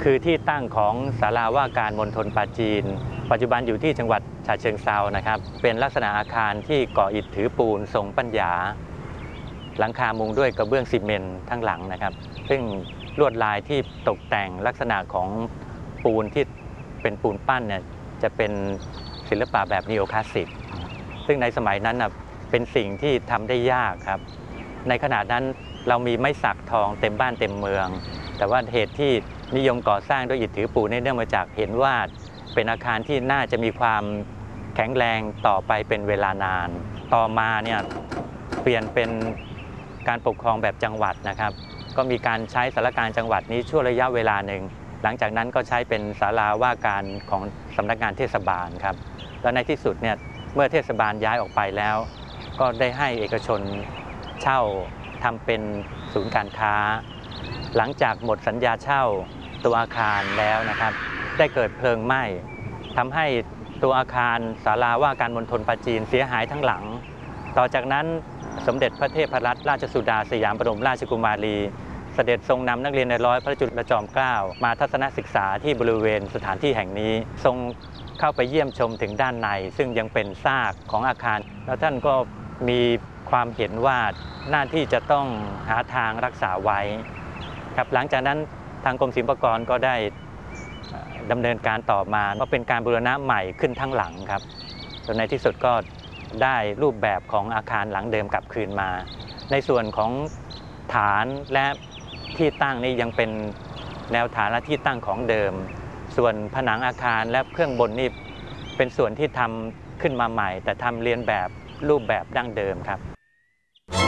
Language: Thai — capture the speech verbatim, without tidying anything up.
คือที่ตั้งของศาลาว่าการมณฑลปราจีนปัจจุบันอยู่ที่จังหวัดฉะเชิงเทรานะครับเป็นลักษณะอาคารที่ก่ออิฐถือปูนทรงปัญญาหลังคามุงด้วยกระเบื้องซีเมนต์ทั้งหลังนะครับซึ่งลวดลายที่ตกแต่งลักษณะของปูนที่เป็นปูนปั้นเนี่ยจะเป็นศิลปะแบบนีโอคลาสสิกซึ่งในสมัยนั้นนะเป็นสิ่งที่ทำได้ยากครับในขณะนั้นเรามีไม้สักทองเต็มบ้านเต็มเมืองแต่ว่าเหตุที่นิยมก่อสร้างด้วยอิฐถือปูนเนื่องมาจากเห็นว่าเป็นอาคารที่น่าจะมีความแข็งแรงต่อไปเป็นเวลานานต่อมาเนี่ยเปลี่ยนเป็นการปกครองแบบจังหวัดนะครับก็มีการใช้ศาลาการจังหวัดนี้ช่วงระยะเวลาหนึ่งหลังจากนั้นก็ใช้เป็นศาลาว่าการของสำนักงานเทศบาลครับแล้วในที่สุดเนี่ยเมื่อเทศบาลย้ายออกไปแล้วก็ได้ให้เอกชนเช่าทำเป็นศูนย์การค้าหลังจากหมดสัญญาเช่าตัวอาคารแล้วนะครับได้เกิดเพลิงไหม้ทำให้ตัวอาคารศาลาว่าการมณฑลปราจีนเสียหายทั้งหลังต่อจากนั้นสมเด็จพระเทพรัตนราชสุดาสยามบรมราชกุมารีเสด็จทรงนำนักเรียนในร้อยพระจุลจอมเกล้ามาทัศนศึกษาที่บริเวณสถานที่แห่งนี้ทรงเข้าไปเยี่ยมชมถึงด้านในซึ่งยังเป็นซากของอาคารแล้วท่านก็มีความเห็นว่าหน้าที่จะต้องหาทางรักษาไว้ครับหลังจากนั้นทางกรมศิลปากรก็ได้ดำเนินการต่อมาก็เป็นการบูรณะใหม่ขึ้นทั้งหลังครับจนในที่สุดก็ได้รูปแบบของอาคารหลังเดิมกลับคืนมาในส่วนของฐานและที่ตั้งนี้ยังเป็นแนวฐานและที่ตั้งของเดิมส่วนผนังอาคารและเครื่องบนนี่เป็นส่วนที่ทำขึ้นมาใหม่แต่ทำเรียนแบบรูปแบบดั้งเดิมครับ